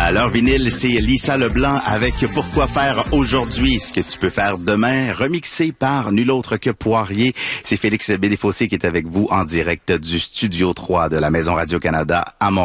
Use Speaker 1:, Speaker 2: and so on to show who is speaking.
Speaker 1: Alors, vinyle, c'est Lisa Leblanc avec Pourquoi faire aujourd'hui ce que tu peux faire demain, remixé par nul autre que Poirier. C'est Félix Bédéfossé qui est avec vous en direct du Studio 3 de la Maison Radio-Canada à Montréal.